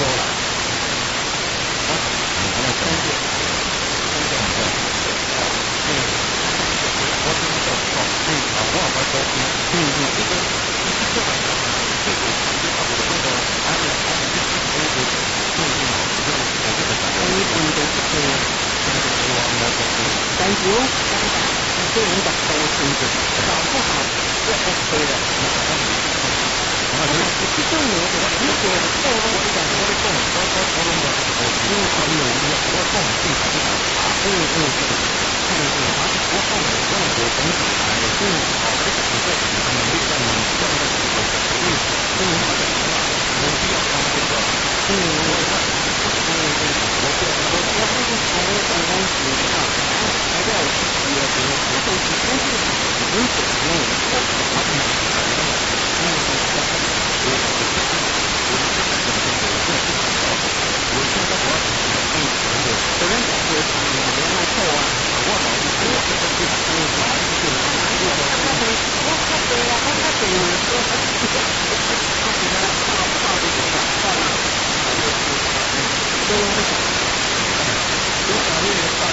啦。啊，我来讲解，我听到哦，我也捌讲，这个这个这个差不多那个安尼安尼你我我这个大家我都是这样，我但是我这种的都是搞不好就 OK 了，我这种我如果我讲我讲因为他有我讲正常的我讲我讲我整体来好，这个